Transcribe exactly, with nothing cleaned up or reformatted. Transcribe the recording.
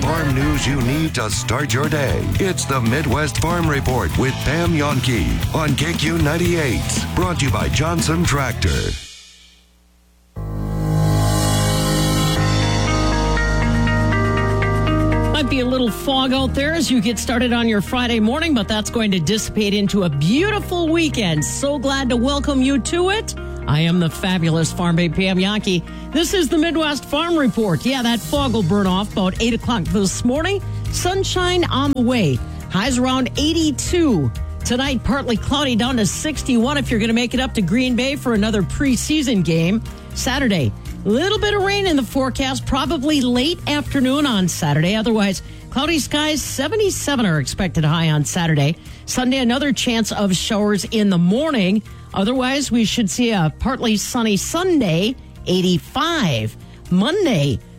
farm news you need to start your day. It's the Midwest Farm Report with Pam Yonke on K Q ninety-eight. Brought to you by Johnson Tractor. Might be a little fog out there as you get started on your Friday morning, but that's going to dissipate into a beautiful weekend. So glad to welcome you to it. I am the fabulous Farm Babe Pam Yonke. This is the Midwest Farm Report. Yeah, that fog will burn off about eight o'clock this morning. Sunshine on the way. Highs around eighty-two. Tonight, partly cloudy down to sixty-one if you're going to make it up to Green Bay for another preseason game. Saturday, a little bit of rain in the forecast, probably late afternoon on Saturday. Otherwise, cloudy skies, seventy-seven are expected high on Saturday. Sunday, another chance of showers in the morning. Otherwise, we should see a partly sunny Sunday, eighty-five. Monday,